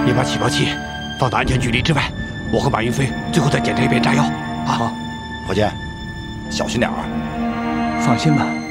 你把起爆器放到安全距离之外，我和马云飞最后再检查一遍炸药。啊， 何健，小心点啊！ 放心吧。